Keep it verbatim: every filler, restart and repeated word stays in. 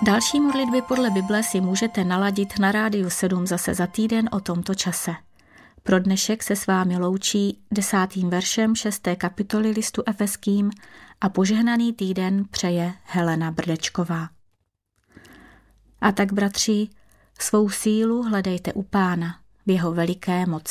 Další modlitby podle Bible si můžete naladit na Rádiu sedm zase za týden o tomto čase. Pro dnešek se s vámi loučí desátým veršem šesté kapitoly listu Efeským a požehnaný týden přeje Helena Brdečková. A tak, bratři, svou sílu hledejte u Pána v jeho veliké moci.